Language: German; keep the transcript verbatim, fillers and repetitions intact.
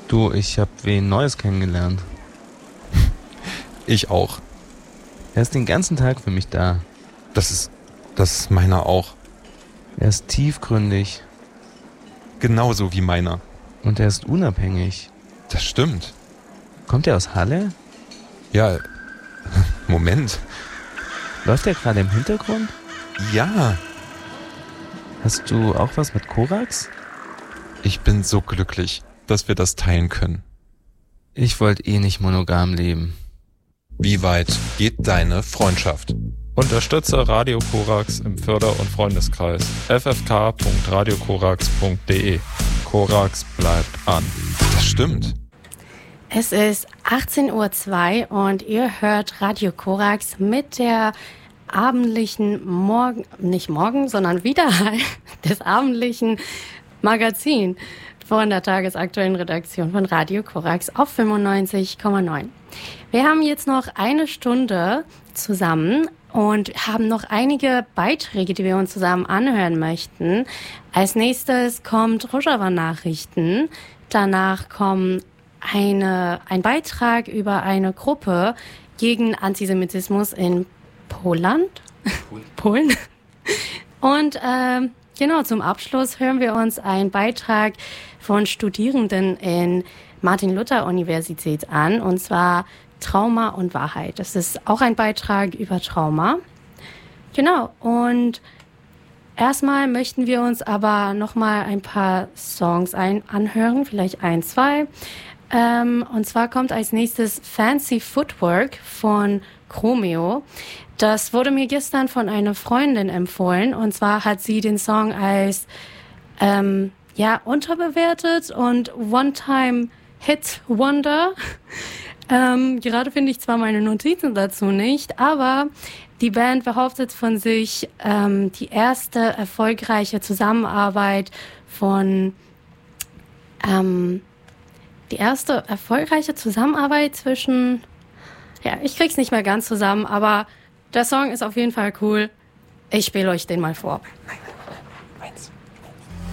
Du, ich hab wen Neues kennengelernt. Ich auch. Er ist den ganzen Tag für mich da. Das ist, das ist meiner auch. Er ist tiefgründig. Genauso wie meiner. Und er ist unabhängig. Das stimmt. Kommt er aus Halle? Ja, Moment. Läuft er gerade im Hintergrund? Ja. Hast du auch was mit Korax? Ich bin so glücklich, dass wir das teilen können. Ich wollte eh nicht monogam leben. Wie weit geht deine Freundschaft? Unterstütze Radio Korax im Förder- und Freundeskreis. f f k punkt radio korax punkt d e. Korax bleibt an. Das stimmt. Es ist achtzehn Uhr zwei und ihr hört Radio Korax mit der abendlichen Morgen, nicht morgen, sondern Wiederhall des abendlichen Magazin von der tagesaktuellen Redaktion von Radio Korax auf fünfundneunzig Komma neun. Wir haben jetzt noch eine Stunde zusammen und haben noch einige Beiträge, die wir uns zusammen anhören möchten. Als nächstes kommt Rojava-Nachrichten. Danach kommt eine, ein Beitrag über eine Gruppe gegen Antisemitismus in Poland. Polen. Und ähm, genau, zum Abschluss hören wir uns einen Beitrag von Studierenden in Martin-Luther-Universität an, und zwar Trauma und Wahrheit. Das ist auch ein Beitrag über Trauma. Genau, und erstmal möchten wir uns aber nochmal ein paar Songs ein anhören, vielleicht ein, zwei. Ähm, und zwar kommt als nächstes Fancy Footwork von Chromeo. Das wurde mir gestern von einer Freundin empfohlen, und zwar hat sie den Song als ähm, ja, unterbewertet und One-Time-Hit-Wonder. Ähm, gerade finde ich zwar meine Notizen dazu nicht, aber die Band behauptet von sich, ähm, die erste erfolgreiche Zusammenarbeit von, ähm, die erste erfolgreiche Zusammenarbeit zwischen, ja, ich krieg's nicht mehr ganz zusammen, aber der Song ist auf jeden Fall cool. Ich spiele euch den mal vor. Nein, nein.